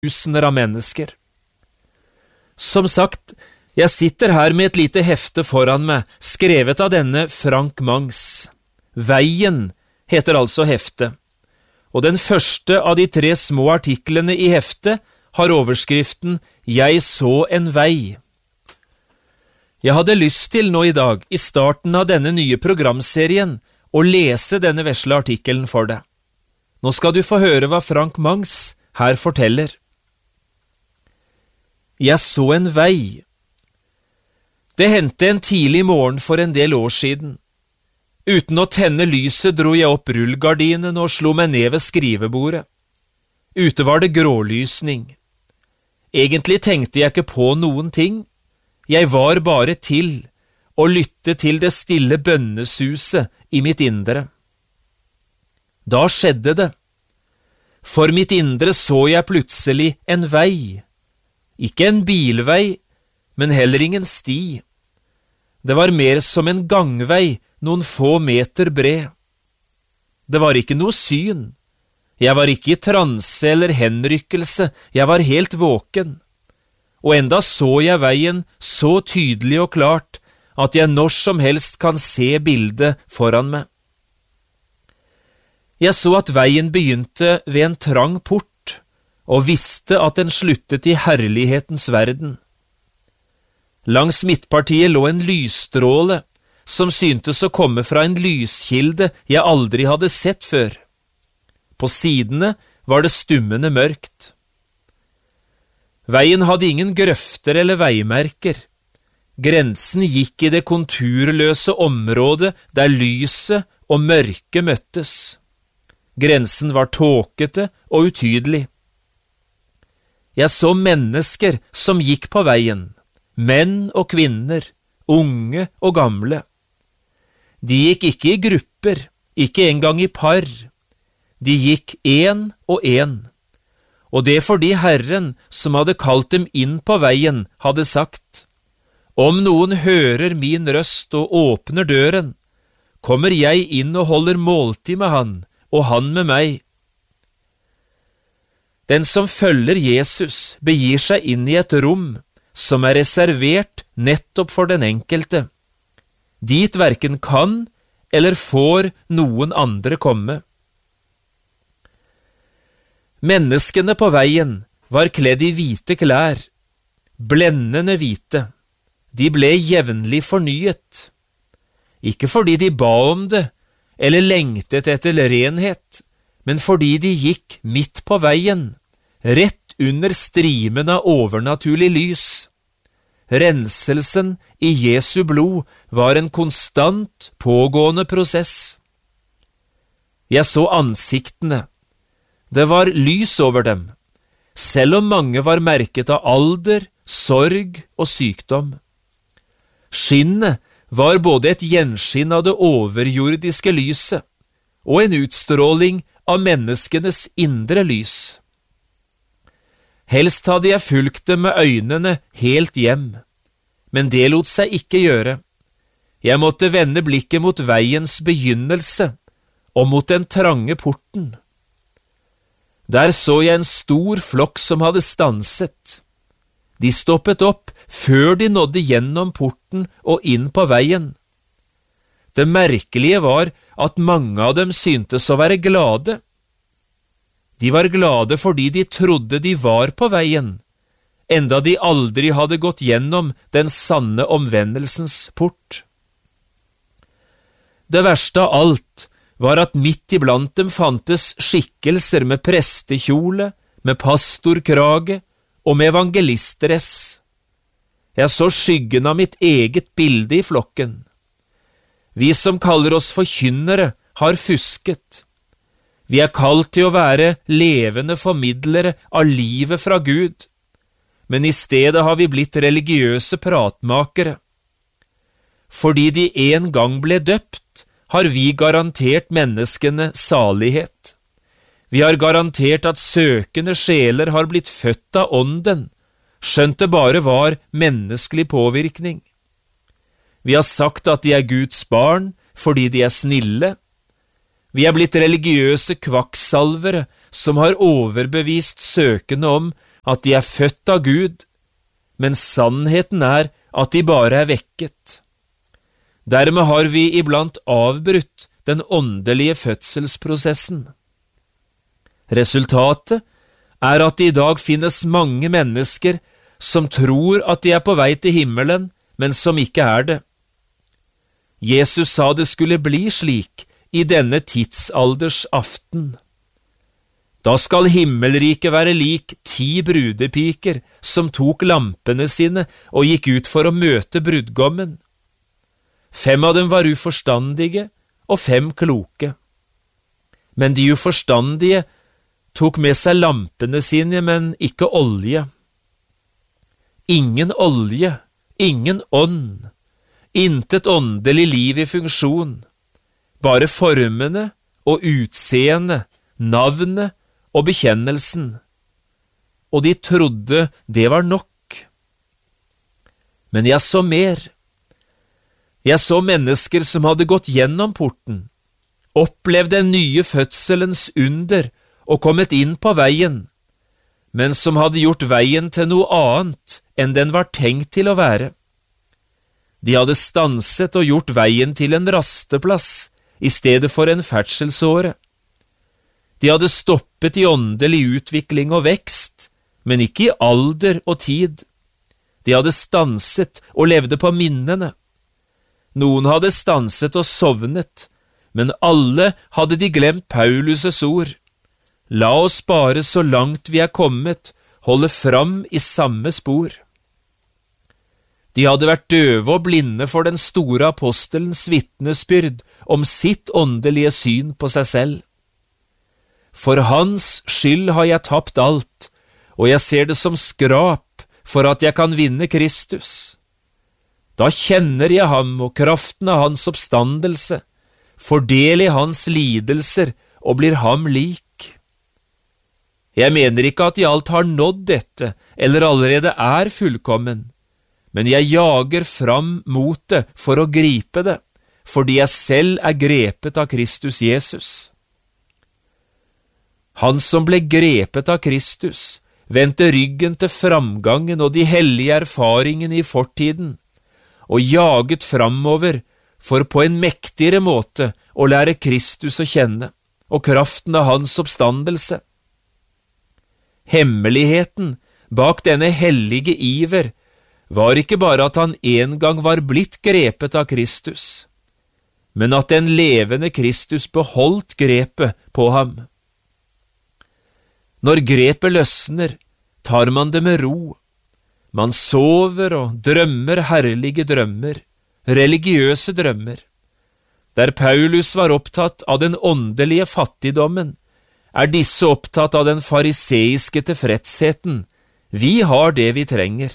tusener av mennesker. Som sagt, jeg sitter her med et lite hefte foran meg, skrevet av denne Frank Mangs. Veien heter altså heftet, og den første av de 3 små artiklene i heftet har overskriften «Jeg så en vei». Jeg hadde lyst til nå i dag, i starten av denne nye programserien, å lese denne vesle artikkelen for deg. Nå skal du få høre hva Frank Mangs her forteller. Jeg så en vei. Det hendte en tidlig morgen for en del år siden. Uten å tenne lyset dro jeg opp rullgardinen og slo meg ned ved skrivebordet. Ute var det grålysning. Egentlig tenkte jeg ikke på noen ting. Jeg var bare til og lytte til det stille bønnesuset i mitt indre. Da skjedde det. For mitt indre så jeg plutselig en vei. Ikke en bilvei, men heller ingen sti. Det var mer som en gangvei, noen få meter bred. Det var ikke noe syn. Jeg var ikke i transe eller henrykkelse, jeg var helt våken. Og enda så jeg veien så tydelig og klart at jeg når som helst kan se bildet foran meg. Jeg så at veien begynte ved en trang port, og visste at den sluttet i herlighetens verden. Langs midtpartiet lå en lysstråle, som syntes å komme fra en lyskilde jeg aldri hadde sett før. På sidene var det stummende mørkt. Veien hadde ingen grøfter eller veimerker. Grensen gikk i det konturløse området der lyset og mørket møttes. Grensen var tåkete og utydelig. Jeg så mennesker som gikk på veien, menn og kvinner, unge og gamle. De gikk ikke i grupper, ikke engang i par. De gikk en og en. Og det fordi Herren, som hadde kalt dem inn på veien, hadde sagt: Om noen hører min røst og åpner døren, kommer jeg inn og holder måltid med han, og han med meg. Den som følger Jesus begir seg inn i et rom som er reservert nettopp for den enkelte. Dit hverken kan eller får noen andre komme. Menneskene på veien var kledd i hvite klær, blendende hvite. De ble jevnlig fornyet. Ikke fordi de ba om det, eller lengtet etter renhet, men fordi de gikk midt på veien, rett under strimen av overnaturlig lys. Renselsen i Jesu blod var en konstant pågående prosess. Jeg så ansiktene. Det var lys over dem, selv om mange var merket av alder, sorg og sykdom. Skinnet var både et gjenskinn av det overjordiske lyset og en utstråling av menneskenes indre lys. Helst hadde jeg fulgt dem med øynene helt hjem, men det lot seg ikke gjøre. Jeg måtte vende blikket mot veiens begynnelse og mot den trange porten. Der så jeg en stor flokk som hadde stanset. De stoppet opp før de nådde gjennom porten og inn på veien. Det merkelige var at mange av dem syntes å være glade. De var glade fordi de trodde de var på veien, enda de aldri hadde gått gjennom den sanne omvendelsens port. Det verste av alt var at midt iblant dem fantes skikkelser med prestekjole, med pastorkrage og med evangelistdress. Jeg så skyggen av mitt eget bilde i flokken. Vi som kaller oss forkynnere har fusket. Vi er kalt til å være levende formidlere av livet fra Gud, men i stedet har vi blitt religiøse pratmakere. Fordi de en gang ble døpt, har vi garantert menneskene salighet. Vi har garantert at søkende sjeler har blitt født av ånden, skjønt det bare var menneskelig påvirkning. Vi har sagt at de er Guds barn fordi de er snille. Vi er blitt religiøse kvakksalvere som har overbevist søkende om at de er født av Gud, men sannheten er at de bare er vekket. Dermed har vi iblant avbrutt den åndelige fødselsprosessen. Resultatet er at det i dag finnes mange mennesker som tror at de er på vei til himmelen, men som ikke er det. Jesus sa det skulle bli slik i denne tidsalders aften. Da skal himmelriket være lik 10 brudepiker som tok lampene sine og gikk ut for å møte brudgommen. 5 av dem var uforstandige og 5 kloke. Men de uforstandige tok med seg lampene sine, men ikke olje. Ingen olje, ingen ånd, intet åndelig liv i funksjon, bare formene og utseende, navnet og bekjennelsen. Og de trodde det var nok. Men jeg så mer. Jeg så mennesker som hadde gått gjennom porten, opplevd den nye fødselens under og kommet inn på veien, men som hadde gjort veien til noe annet enn den var tenkt til å være. De hadde stanset og gjort veien til en rasteplass i stedet for en ferdselsåre. De hadde stoppet i åndelig utvikling og vekst, men ikke i alder og tid. De hadde stanset og levde på minnene. Noen hadde stanset og sovnet, men alle hadde de glemt Paulus' ord. La oss bare så langt vi er kommet, holde fram i samme spor. De hadde vært døve og blinde for den store apostelens vitnesbyrd om sitt åndelige syn på seg selv. For hans skyld har jeg tapt alt, og jeg ser det som skrap for at jeg kan vinne Kristus. Da kjenner jeg ham og kraften av hans oppstandelse, får del i hans lidelser og blir ham lik. Jeg mener ikke at jeg alt har nådd dette, eller allerede er fullkommen, men jeg jager fram mot det for å gripe det, fordi jeg selv er grepet av Kristus Jesus. Han som ble grepet av Kristus, vendte ryggen til framgangen og de hellige erfaringene i fortiden, og jaget framover for på en mektigere måte å lære Kristus å kjenne, og kraften av hans oppstandelse. Hemmeligheten bak denne hellige iver var ikke bare at han en gang var blitt grepet av Kristus, men at den levende Kristus beholdt grepet på ham. Når grepet løsner, tar man det med ro. Man sover og drømmer herlige drømmer, religiøse drømmer. Der Paulus var opptatt av den åndelige fattigdommen, er disse opptatt av den fariseiske tilfredsheten. Vi har det vi trenger.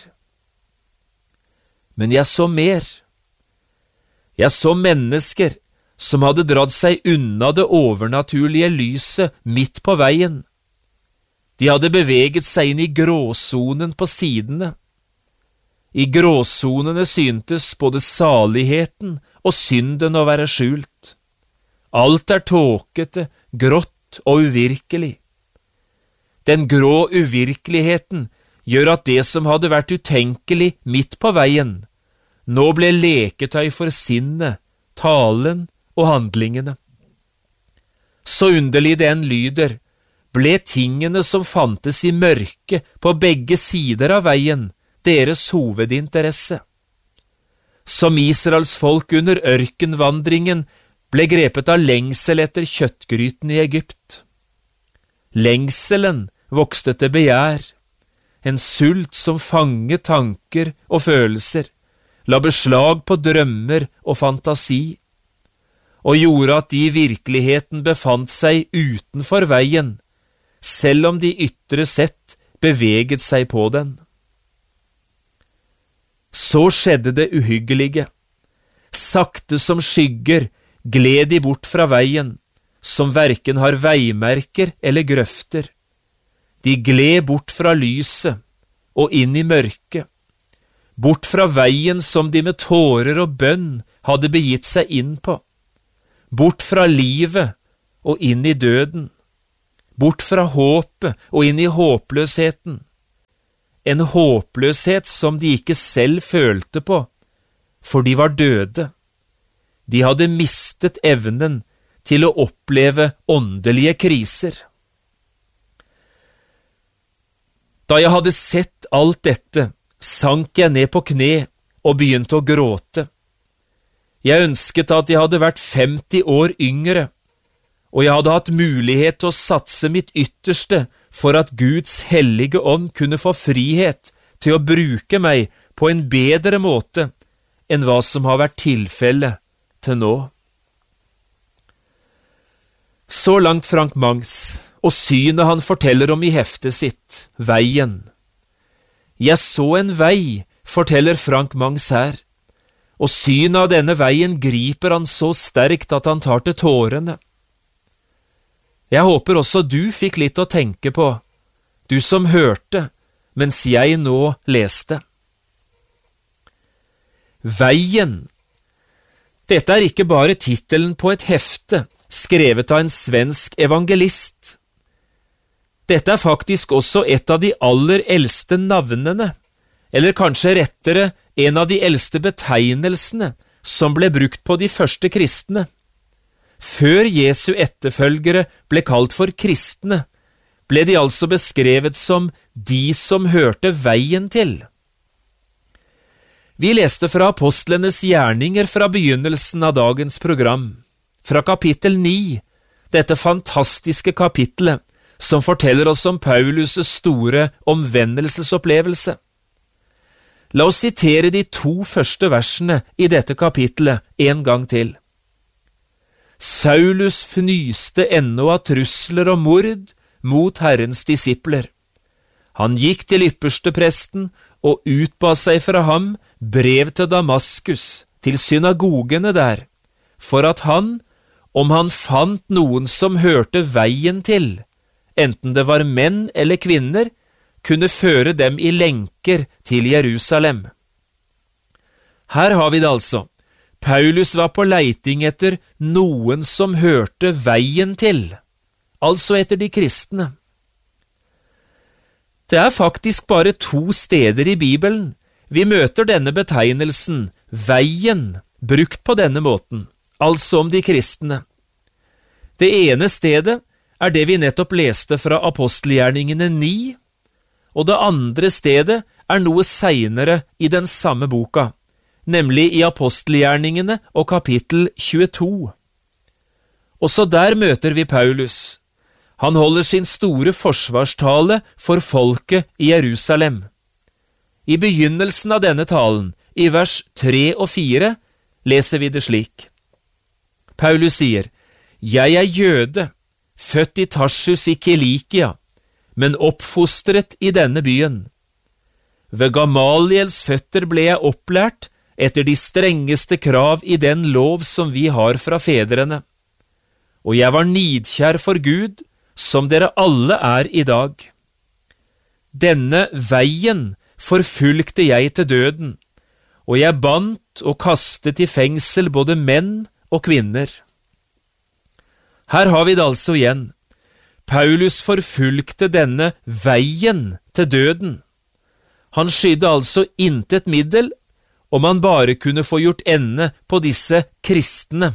Men jeg så mer. Jeg så mennesker som hadde dratt seg unna det overnaturlige lyset midt på veien. De hadde beveget seg inn i gråsonen på sidene. I gråsonene syntes både saligheten og synden å være skjult. Alt er tåkete, grått og uvirkelig. Den grå uvirkeligheten gjør at det som hadde vært utenkelig midt på veien, nå ble leketøy for sinnet, talen og handlingene. Så underlig den lyder, ble tingene som fantes i mørket på begge sider av veien deres hovedinteresse. Som Israels folk under ørkenvandringen ble grepet av lengsel etter kjøttgryten i Egypt. Lengselen vokste til begjær, en sult som fanget tanker og følelser, la beslag på drømmer og fantasi, og gjorde at de i virkeligheten befant seg utenfor veien, selv om de ytre sett beveget seg på den. Så skjedde det uhyggelige. Sakte som skygger gled de bort fra veien, som hverken har veimerker eller grøfter. De gled bort fra lyset og inn i mørket, bort fra veien som de med tårer og bønn hadde begitt seg inn på, bort fra livet og inn i døden, bort fra håpet og inn i håpløsheten, en håpløshet som de ikke selv følte på, for de var døde. De hadde mistet evnen til å oppleve åndelige kriser. Da jeg hadde sett alt dette, sank jeg ned på kne og begynte å gråte. Jeg ønsket at jeg hadde vært 50 år yngre, og jeg hadde hatt mulighet til å satse mitt ytterste for at Guds hellige ånd kunne få frihet til å bruke meg på en bedre måte enn hva som har vært tilfellet til nå. Så langt Frank Mangs og synet han forteller om i heftet sitt, Veien. Jeg så en vei, forteller Frank Mangs her, og synet av denne veien griper han så sterkt at han tar til tårene. Jeg håper også du fikk litt å tenke på, du som hørte, mens jeg nå leste. Veien. Dette er ikke bare titelen på et hefte, skrevet av en svensk evangelist. Dette er faktisk også et av de aller eldste navnene, eller kanskje rettere en av de eldste betegnelsene som ble brukt på de første kristne. Før Jesu etterfølgere ble kalt for kristne, ble de altså beskrevet som de som hørte veien til. Vi leste fra apostlenes gjerninger fra begynnelsen av dagens program, fra kapittel 9, dette fantastiske kapitlet som forteller oss om Paulus' store omvendelsesopplevelse. La oss sitere de 2 første versene i dette kapitlet en gang til. Saulus fnyste ennå av trusler og mord mot Herrens disipler. Han gikk til ypperstepresten og utba seg fra ham brev til Damaskus, til synagogene der, for at han, om han fant noen som hørte veien til, enten det var menn eller kvinner, kunne føre dem i lenker til Jerusalem. Her har vi det altså. Paulus var på leiting etter noen som hørte veien til, altså etter de kristne. Det er faktisk bare 2 steder i Bibelen vi møter denne betegnelsen, veien, brukt på denne måten, altså om de kristne. Det ene stedet er det vi nettopp leste fra apostelgjerningene 9, og det andre stedet er noe senere i den samme boka, nemlig i apostelgjerningene og kapittel 22. Også der møter vi Paulus. Han holder sin store forsvarstale for folket i Jerusalem. I begynnelsen av denne talen, i vers 3 og 4, leser vi det slik. Paulus sier, «Jeg er jøde, født i Tarsus i Kilikia, men oppfostret i denne byen. Ved Gamaliels føtter ble jeg opplært etter de strengeste krav i den lov som vi har fra fedrene. Og jeg var nidkjær for Gud, som dere alle er i dag. Denne veien forfulgte jeg til døden, og jeg bandt og kastet i fengsel både menn og kvinner. Her har vi det altså igjen. Paulus forfulgte denne veien til døden. Han skydde altså intet middel, om han bare kunne få gjort ende på disse kristne.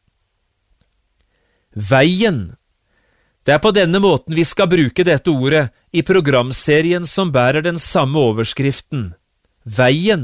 Veien. Det er på denne måten vi skal bruke dette ordet i programserien som bærer den samme overskriften. Veien.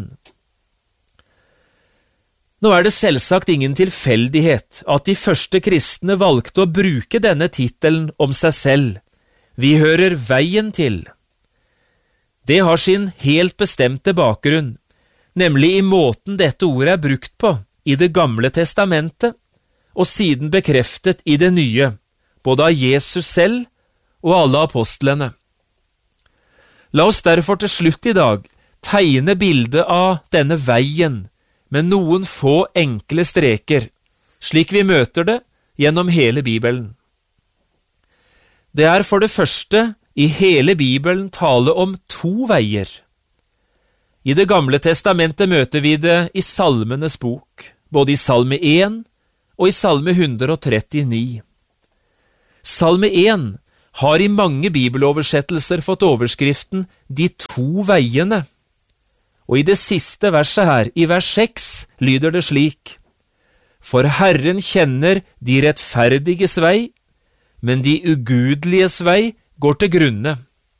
Nå er det selvsagt ingen tilfeldighet at de første kristne valgte å bruke denne titelen om seg selv. Vi hører veien til. Det har sin helt bestemte bakgrunn, nemlig i måten dette ordet er brukt på i Det gamle testamentet, og siden bekreftet i det nye, både av Jesus selv og alle apostlene. La oss derfor til slutt i dag tegne bildet av denne veien med noen få enkle streker, slik vi møter det gjennom hele Bibelen. Det er for det første i hele Bibelen tale om 2 veier. I Det gamle testamentet møter vi det i Salmenes bok, både i Salme 1 og i Salme 139. Salme 1 har i mange bibeloversettelser fått overskriften «De to veiene». Og i det siste verset her, i vers 6, lyder det slik: «For Herren kjenner de rettferdiges vei, men de ugudeliges vei går til grunne.»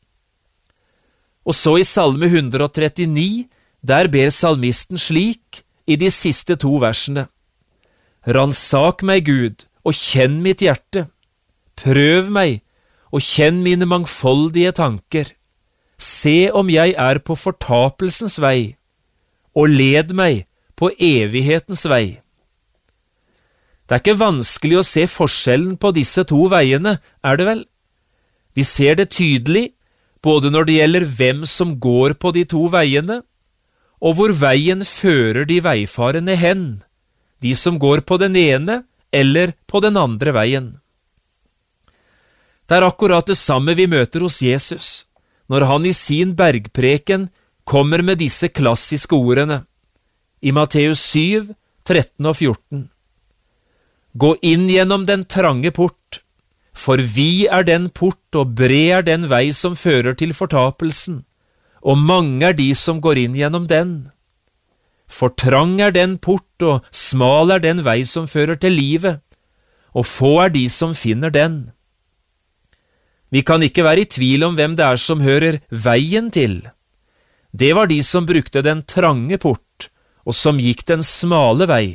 Og så i Salme 139, der ber salmisten slik i de siste to versene: «Ransak meg, Gud, og kjenn mitt hjerte. Prøv meg, og kjenn mine mangfoldige tanker. Se om jeg er på fortapelsens vei, og led meg på evighetens vei.» Det er ikke vanskelig å se forskjellen på disse to veiene, er det vel? Vi ser det tydelig, både når det gjelder hvem som går på de to veiene, og hvor veien fører de veifarende hen, de som går på den ene eller på den andre veien. Det er akkurat det samme vi møter hos Jesus, når han i sin bergpreken kommer med disse klassiske ordene, i Matteus 7, 13 og 14. «Gå inn gjennom den trange port, for vi er den port og bred er den vei som fører til fortapelsen, og mange er de som går inn gjennom den. For trang er den port og smal er den vei som fører til livet, og få er de som finner den.» Vi kan ikke være i tvil om hvem det er som hører veien til. Det var de som brukte den trange port, og som gikk den smale vei.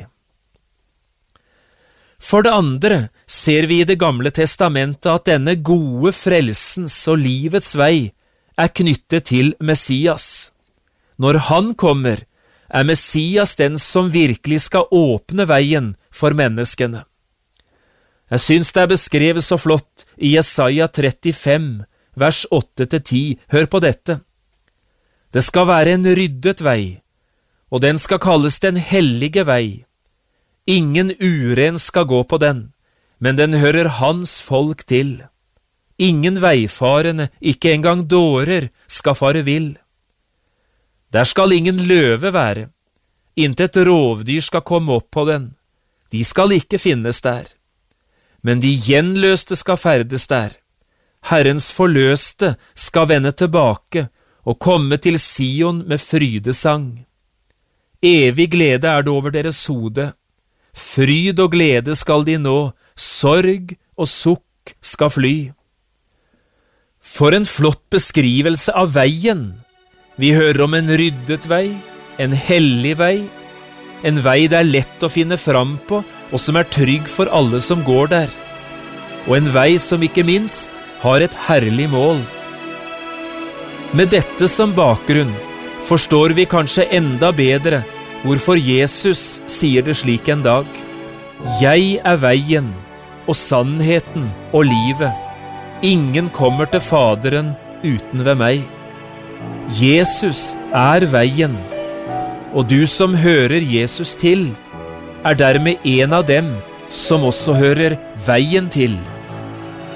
For det andre ser vi i Det gamle testamentet at denne gode frelsens og livets vei er knyttet til Messias. Når han kommer, er Messias den som virkelig skal åpne veien for menneskene. Jeg synes det er beskrevet så flott i Jesaja 35, vers 8-10. Hør på dette. «Det skal være en ryddet vei, og den skal kalles den hellige vei. Ingen uren skal gå på den, men den hører hans folk til. Ingen veifarende, ikke engang dårer, skal fare vill. Der skal ingen løve være, intet rovdyr skal komme opp på den, de skal ikke finnes der. Men de gjenløste skal ferdes der. Herrens forløste skal vende tilbake og komme til Sion med frydesang. Evig glede er det over deres hode. Fryd og glede skal de nå, sorg og sukk skal fly.» For en flott beskrivelse av veien. Vi hører om en ryddet vei, en hellig vei, en vei det er lett å finne fram på, og som er trygg for alle som går der, og en vei som ikke minst har et herlig mål. Med dette som bakgrunn forstår vi kanskje enda bedre hvorfor Jesus sier det slik en dag: «Jeg er veien og sannheten og livet. Ingen kommer til Faderen uten ved meg.» Jesus er veien, og du som hører Jesus til, er dermed en av dem som også hører veien til.